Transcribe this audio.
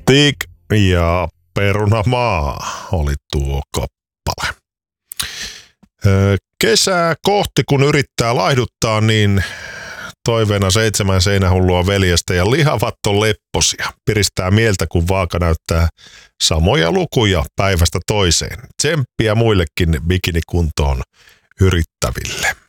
Stig ja Perunamaa oli tuo kappale. Kesää kohti, kun yrittää laihduttaa, niin toiveena 7 seinähullua veljestä ja lihavat on lepposia. Piristää mieltä, kun vaaka näyttää samoja lukuja päivästä toiseen. Tsemppiä muillekin bikinikuntoon yrittäville.